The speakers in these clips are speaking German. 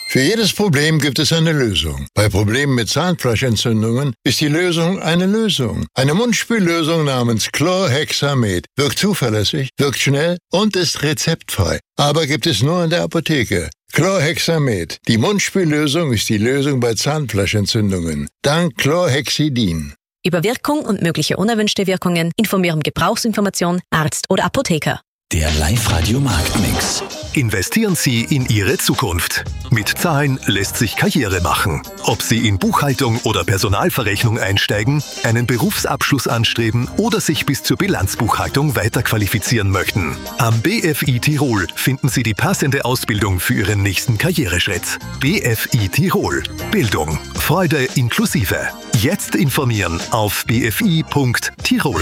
Für jedes Problem gibt es eine Lösung. Bei Problemen mit Zahnfleischentzündungen ist die Lösung eine Lösung. Eine Mundspüllösung namens Chlorhexamet wirkt zuverlässig, wirkt schnell und ist rezeptfrei. Aber gibt es nur in der Apotheke. Chlorhexamet. Die Mundspüllösung ist die Lösung bei Zahnfleischentzündungen. Dank Chlorhexidin. Über Wirkung und mögliche unerwünschte Wirkungen informieren Gebrauchsinformation, Arzt oder Apotheker. Der Live-Radio-Marktmix. Investieren Sie in Ihre Zukunft. Mit Zahlen lässt sich Karriere machen. Ob Sie in Buchhaltung oder Personalverrechnung einsteigen, einen Berufsabschluss anstreben oder sich bis zur Bilanzbuchhaltung weiterqualifizieren möchten. Am BFI Tirol finden Sie die passende Ausbildung für Ihren nächsten Karriereschritt. BFI Tirol. Bildung. Freude inklusive. Jetzt informieren auf bfi.tirol.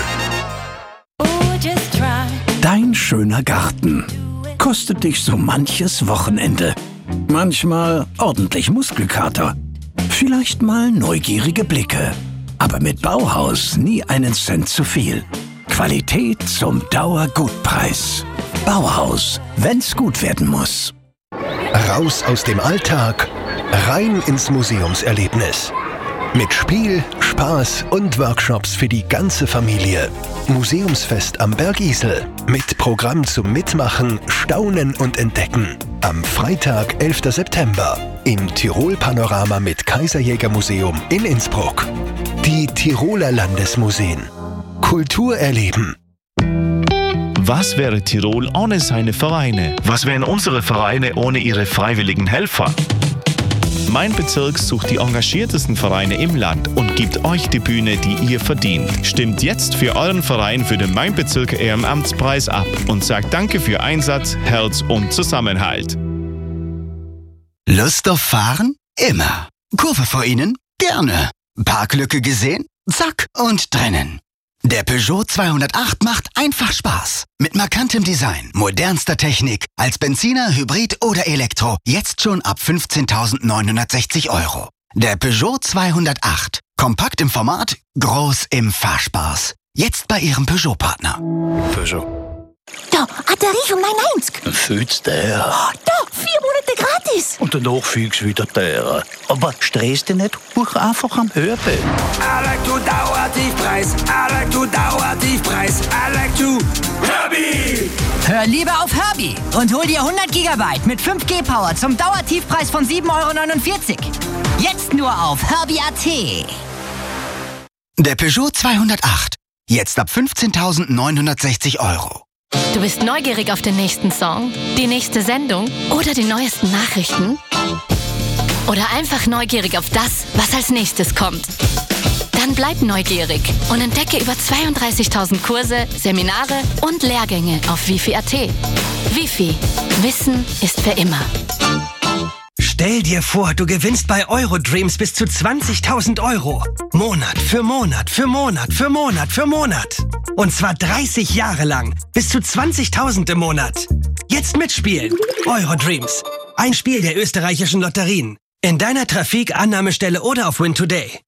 Dein schöner Garten kostet dich so manches Wochenende. Manchmal ordentlich Muskelkater. Vielleicht mal neugierige Blicke. Aber mit Bauhaus nie einen Cent zu viel. Qualität zum Dauergutpreis. Bauhaus, wenn's gut werden muss. Raus aus dem Alltag, rein ins Museumserlebnis. Mit Spiel, Spaß und Workshops für die ganze Familie. Museumsfest am Bergisel. Mit Programm zum Mitmachen, Staunen und Entdecken. Am Freitag, 11. September. Im Tirol Panorama mit Kaiserjäger-Museum in Innsbruck. Die Tiroler Landesmuseen. Kultur erleben. Was wäre Tirol ohne seine Vereine? Was wären unsere Vereine ohne ihre freiwilligen Helfer? Mein Bezirk sucht die engagiertesten Vereine im Land und gibt euch die Bühne, die ihr verdient. Stimmt jetzt für euren Verein für den Mein Bezirk Ehrenamtspreis ab und sagt Danke für Einsatz, Herz und Zusammenhalt. Lust auf Fahren? Immer. Kurve vor Ihnen? Gerne. Parklücke gesehen? Zack und drinnen. Der Peugeot 208 macht einfach Spaß. Mit markantem Design, modernster Technik, als Benziner, Hybrid oder Elektro. Jetzt schon ab 15.960 €. Der Peugeot 208. Kompakt im Format, groß im Fahrspaß. Jetzt bei Ihrem Peugeot-Partner. Peugeot. Da, hat der Rief um 9,90. Fühlt's der. Da, 4 Monate gratis. Und danach fühlst wieder der. Aber stress dich nicht, buch einfach am Hörbild. I like to Dauertiefpreis. I like to Dauertiefpreis. I like to Herbie. Hör lieber auf Herbie und hol dir 100 GB mit 5G-Power zum Dauertiefpreis von 7,49 €. Jetzt nur auf Herbie.at. Der Peugeot 208. Jetzt ab 15.960 €. Du bist neugierig auf den nächsten Song, die nächste Sendung oder die neuesten Nachrichten? Oder einfach neugierig auf das, was als nächstes kommt? Dann bleib neugierig und entdecke über 32.000 Kurse, Seminare und Lehrgänge auf Wifi.at. Wifi. Wissen ist für immer. Stell dir vor, du gewinnst bei Eurodreams bis zu 20.000 €. Monat für Monat für Monat für Monat für Monat. Und zwar 30 Jahre lang. Bis zu 20.000 im Monat. Jetzt mitspielen. Eurodreams. Ein Spiel der österreichischen Lotterien. In deiner Trafik-Annahmestelle oder auf Win Today.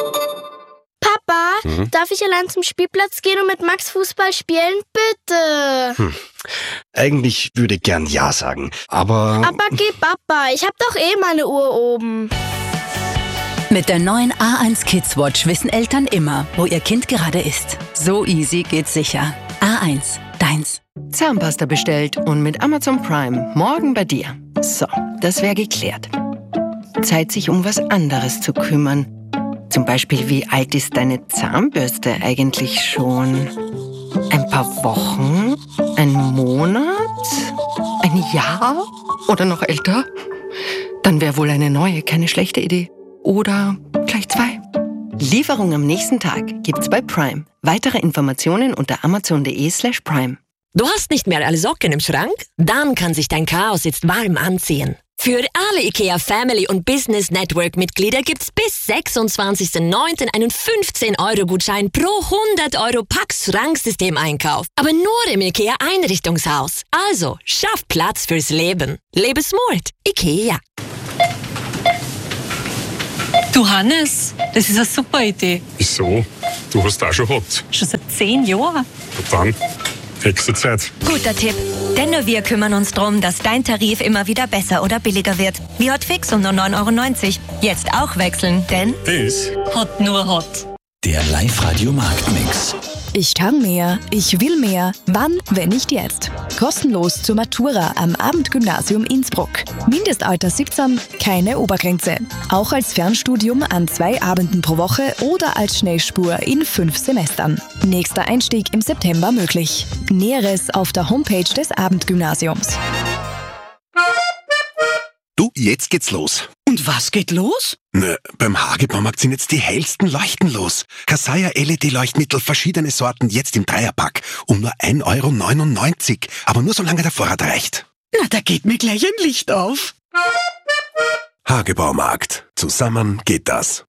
Papa, darf ich allein zum Spielplatz gehen und mit Max Fußball spielen? Bitte. Eigentlich würde ich gern Ja sagen, aber... Aber geh, Papa, ich hab doch eh meine Uhr oben. Mit der neuen A1 Kids Watch wissen Eltern immer, wo ihr Kind gerade ist. So easy geht's sicher. A1, deins. Zahnpasta bestellt und mit Amazon Prime morgen bei dir. So, das wäre geklärt. Zeit, sich um was anderes zu kümmern. Zum Beispiel, wie alt ist deine Zahnbürste eigentlich schon? Ein paar Wochen? Ein Monat? Ein Jahr? Oder noch älter? Dann wäre wohl eine neue keine schlechte Idee. Oder gleich 2. Lieferung am nächsten Tag gibt's bei Prime. Weitere Informationen unter amazon.de/prime. Du hast nicht mehr alle Socken im Schrank? Dann kann sich dein Chaos jetzt warm anziehen. Für alle IKEA Family und Business Network Mitglieder gibt's bis 26.09. einen 15-Euro-Gutschein pro 100 € Pax-Schranksystem-Einkauf. Aber nur im IKEA Einrichtungshaus. Also, schaff Platz fürs Leben. Lebe smart. IKEA. Du Hannes, das ist eine super Idee. Wieso? Du hast auch schon gehabt. Schon seit 10 Jahren. Und dann? Hexenzeit. Guter Tipp. Denn nur wir kümmern uns darum, dass dein Tarif immer wieder besser oder billiger wird. Wie Hotfix um nur 9,90 €. Jetzt auch wechseln, denn das Hot nur Hot. Der Live-Radio-Marktmix. Ich kann mehr, ich will mehr. Wann, wenn nicht jetzt? Kostenlos zur Matura am Abendgymnasium Innsbruck. Mindestalter 17, keine Obergrenze. Auch als Fernstudium an 2 Abenden pro Woche oder als Schnellspur in 5 Semestern. Nächster Einstieg im September möglich. Näheres auf der Homepage des Abendgymnasiums. Du, jetzt geht's los. Und was geht los? Na, beim Hagebaumarkt sind jetzt die hellsten Leuchten los. Kasaya LED-Leuchtmittel, verschiedene Sorten, jetzt im Dreierpack. Um nur 1,99 €. Aber nur solange der Vorrat reicht. Na, da geht mir gleich ein Licht auf. Hagebaumarkt. Zusammen geht das.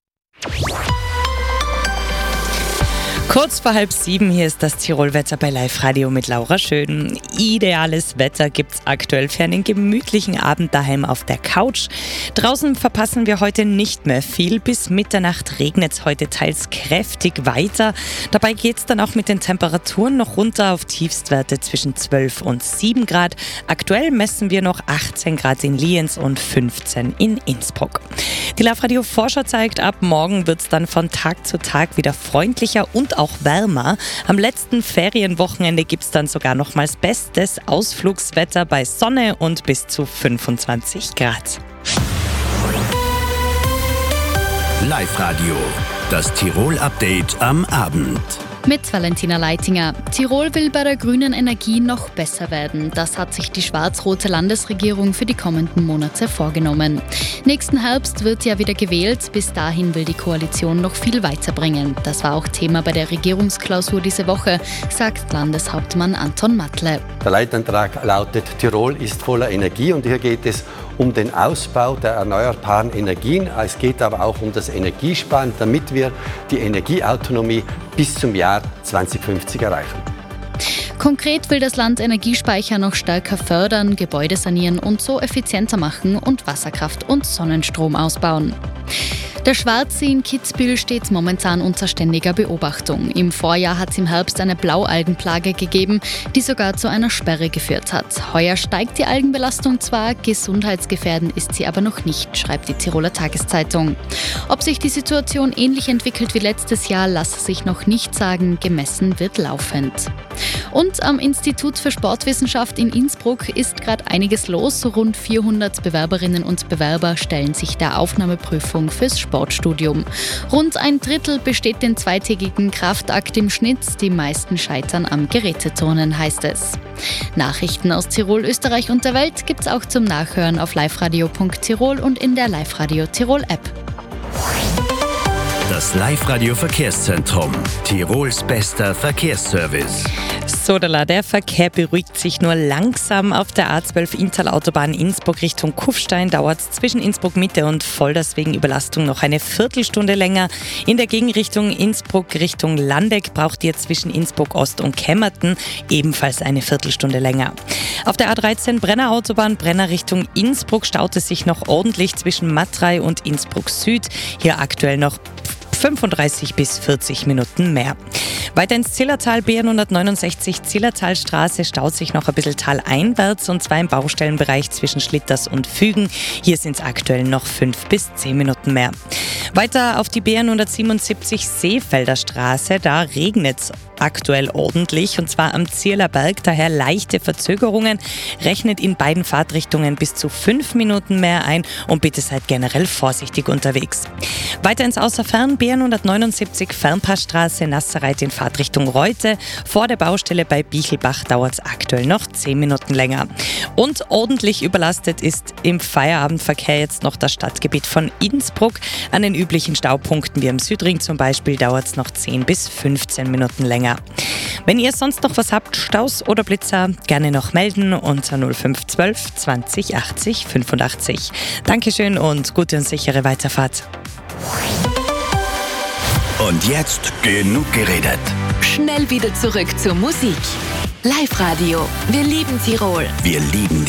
Kurz vor 6:30, hier ist das Tirolwetter bei Live Radio mit Laura Schön. Ideales Wetter gibt's aktuell für einen gemütlichen Abend daheim auf der Couch. Draußen verpassen wir heute nicht mehr viel. Bis Mitternacht regnet's heute teils kräftig weiter. Dabei geht's dann auch mit den Temperaturen noch runter auf Tiefstwerte zwischen 12 und 7 Grad. Aktuell messen wir noch 18 Grad in Lienz und 15 in Innsbruck. Die Live Radio Vorschau zeigt, ab morgen wird's dann von Tag zu Tag wieder freundlicher und auch wärmer. Am letzten Ferienwochenende gibt es dann sogar nochmals bestes Ausflugswetter bei Sonne und bis zu 25 Grad. Live-Radio, das Tirol-Update am Abend. Mit Valentina Leitinger. Tirol will bei der grünen Energie noch besser werden. Das hat sich die schwarz-rote Landesregierung für die kommenden Monate vorgenommen. Nächsten Herbst wird ja wieder gewählt. Bis dahin will die Koalition noch viel weiterbringen. Das war auch Thema bei der Regierungsklausur diese Woche, sagt Landeshauptmann Anton Matle. Der Leitantrag lautet, Tirol ist voller Energie, und hier geht es um den Ausbau der erneuerbaren Energien. Es geht aber auch um das Energiesparen, damit wir die Energieautonomie bis zum Jahr 2050 erreichen. Konkret will das Land Energiespeicher noch stärker fördern, Gebäude sanieren und so effizienter machen und Wasserkraft und Sonnenstrom ausbauen. Der Schwarzsee in Kitzbühel steht momentan unter ständiger Beobachtung. Im Vorjahr hat es im Herbst eine Blaualgenplage gegeben, die sogar zu einer Sperre geführt hat. Heuer steigt die Algenbelastung zwar, gesundheitsgefährdend ist sie aber noch nicht, schreibt die Tiroler Tageszeitung. Ob sich die Situation ähnlich entwickelt wie letztes Jahr, lasse sich noch nicht sagen, gemessen wird laufend. Und am Institut für Sportwissenschaft in Innsbruck ist gerade einiges los. Rund 400 Bewerberinnen und Bewerber stellen sich der Aufnahmeprüfung fürs Sportstudium. Rund ein Drittel besteht den zweitägigen Kraftakt im Schnitt. Die meisten scheitern am Geräteturnen, heißt es. Nachrichten aus Tirol, Österreich und der Welt gibt's auch zum Nachhören auf liveradio.tirol und in der Live-Radio Tirol App. Das Live-Radio-Verkehrszentrum. Tirols bester Verkehrsservice. Sodala, der Verkehr beruhigt sich nur langsam. Auf der A12 Inntal-Autobahn Innsbruck Richtung Kufstein dauert es zwischen Innsbruck Mitte und Volders wegen Überlastung noch eine Viertelstunde länger. In der Gegenrichtung Innsbruck Richtung Landeck braucht ihr zwischen Innsbruck Ost und Kemmerten ebenfalls eine Viertelstunde länger. Auf der A13 Brenner Autobahn Brenner Richtung Innsbruck staut es sich noch ordentlich zwischen Matrei und Innsbruck Süd. Hier aktuell noch 35 bis 40 Minuten mehr. Weiter ins Zillertal, B169 Zillertalstraße, staut sich noch ein bisschen taleinwärts, und zwar im Baustellenbereich zwischen Schlitters und Fügen. Hier sind es aktuell noch 5 bis 10 Minuten mehr. Weiter auf die B177 Seefelder Straße, da regnet es aktuell ordentlich, und zwar am Zierler Berg, daher leichte Verzögerungen. Rechnet in beiden Fahrtrichtungen bis zu 5 Minuten mehr ein und bitte seid generell vorsichtig unterwegs. Weiter ins Außerfern, B179 Fernpassstraße, Nassereit in Fahrtrichtung Reute. Vor der Baustelle bei Bichelbach dauert es aktuell noch 10 Minuten länger. Und ordentlich überlastet ist im Feierabendverkehr jetzt noch das Stadtgebiet von Innsbruck. An den üblichen Staupunkten wie am Südring zum Beispiel dauert es noch 10 bis 15 Minuten länger. Wenn ihr sonst noch was habt, Staus oder Blitzer, gerne noch melden unter 0512 20 80 85. Dankeschön und gute und sichere Weiterfahrt. Und jetzt genug geredet. Schnell wieder zurück zur Musik. Live Radio. Wir lieben Tirol. Wir lieben